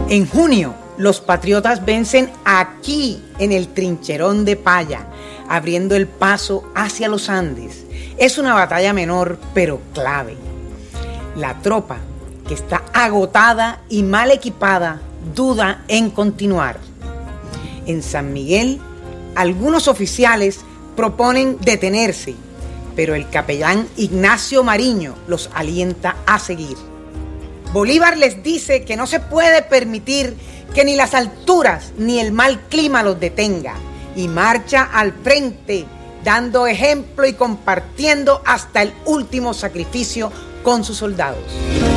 En junio, los patriotas vencen aquí en el Trincherón de Paya, abriendo el paso hacia los Andes. Es una batalla menor, pero clave. La tropa, que está agotada y mal equipada, duda en continuar. En San Miguel, algunos oficiales proponen detenerse, pero el capellán Ignacio Mariño los alienta a seguir. Bolívar les dice que no se puede permitir que ni las alturas ni el mal clima los detenga, y marcha al frente, dando ejemplo y compartiendo hasta el último sacrificio con sus soldados.